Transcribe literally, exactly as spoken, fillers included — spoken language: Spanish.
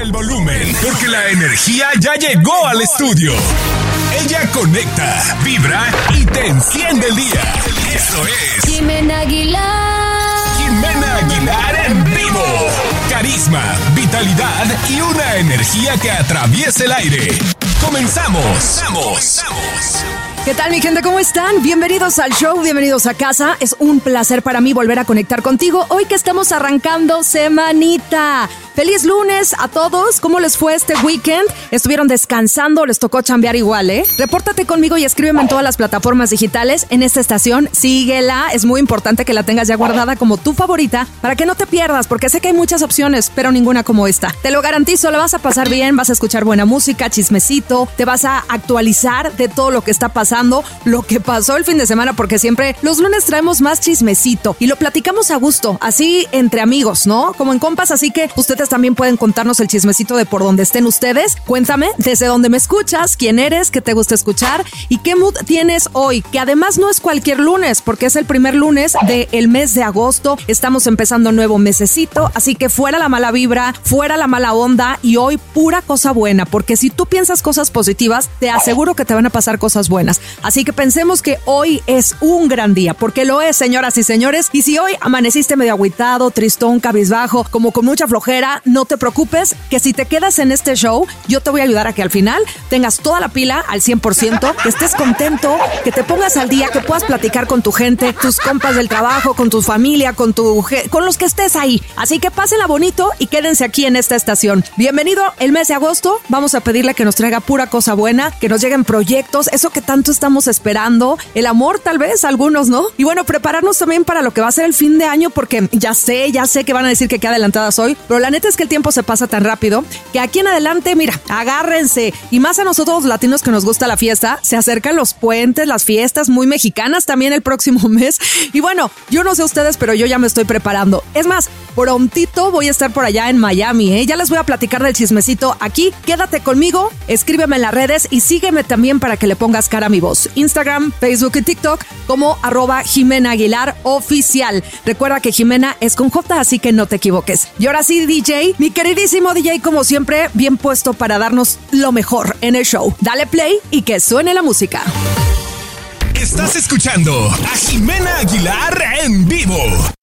el volumen, porque la energía ya llegó al estudio. Ella conecta, vibra y te enciende el día. Esto es Jimena Aguilar. Jimena Aguilar en vivo. Carisma, vitalidad y una energía que atraviesa el aire. Comenzamos. Comenzamos. ¿Qué tal, mi gente? ¿Cómo están? Bienvenidos al show, bienvenidos a casa. Es un placer para mí volver a conectar contigo hoy que estamos arrancando semanita. ¡Feliz lunes a todos! ¿Cómo les fue este weekend? ¿Estuvieron descansando? ¿Les tocó chambear igual, eh? Repórtate conmigo y escríbeme en todas las plataformas digitales. En esta estación, síguela. Es muy importante que la tengas ya guardada como tu favorita para que no te pierdas, porque sé que hay muchas opciones, pero ninguna como esta. Te lo garantizo, la vas a pasar bien, vas a escuchar buena música, chismecito, te vas a actualizar de todo lo que está pasando, lo que pasó el fin de semana, porque siempre los lunes traemos más chismecito y lo platicamos a gusto, así entre amigos, ¿no? Como en compas, así que ustedes también pueden contarnos el chismecito de por donde estén ustedes. Cuéntame desde dónde me escuchas, quién eres, qué te gusta escuchar y qué mood tienes hoy, que además no es cualquier lunes, porque es el primer lunes del mes de agosto. Estamos empezando un nuevo mesecito, así que fuera la mala vibra, fuera la mala onda y hoy pura cosa buena, porque si tú piensas cosas positivas, te aseguro que te van a pasar cosas buenas. Así que pensemos que hoy es un gran día, porque lo es, señoras y señores. Y si hoy amaneciste medio agüitado, tristón, cabizbajo, como con mucha flojera, no te preocupes, que si te quedas en este show, yo te voy a ayudar a que al final tengas toda la pila al cien por ciento, que estés contento, que te pongas al día, que puedas platicar con tu gente, tus compas del trabajo, con tu familia, con tu con los que estés ahí. Así que pásenla bonito y quédense aquí en esta estación. Bienvenido el mes de agosto. Vamos a pedirle que nos traiga pura cosa buena, que nos lleguen proyectos, eso que tanto estamos esperando, el amor tal vez, algunos, ¿no? Y bueno, prepararnos también para lo que va a ser el fin de año, porque ya sé, ya sé que van a decir que qué adelantada soy, pero la neta es que el tiempo se pasa tan rápido que aquí en adelante, mira, agárrense. Y más a nosotros los latinos que nos gusta la fiesta, se acercan los puentes, las fiestas muy mexicanas también el próximo mes. Y bueno, yo no sé ustedes, pero yo ya me estoy preparando. Es más, prontito voy a estar por allá en Miami, ¿eh? Ya les voy a platicar del chismecito aquí. Quédate conmigo, escríbeme en las redes y sígueme también para que le pongas cara a mi voz. Instagram, Facebook y TikTok como arroba Jimena Aguilar Oficial. Recuerda que Jimena es con J, así que no te equivoques. Y ahora sí, D J, mi queridísimo D J, como siempre, bien puesto para darnos lo mejor en el show. Dale play y que suene la música. Estás escuchando a Jimena Aguilar en vivo.